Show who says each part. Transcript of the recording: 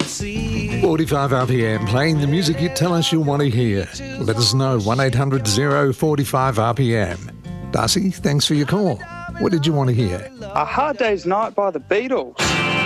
Speaker 1: 45 RPM, playing the music you tell us you want to hear. Let us know, 1800 045 RPM. Darcy, thanks for your call. What did you want to hear?
Speaker 2: A Hard Day's Night by the Beatles.